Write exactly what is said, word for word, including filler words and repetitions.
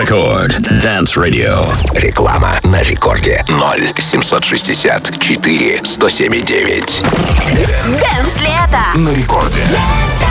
Рекорд. Dance Radio. Реклама на рекорде. ноль семьсот шестьдесят четыре сто семь девять. Дэнс лето На рекорде.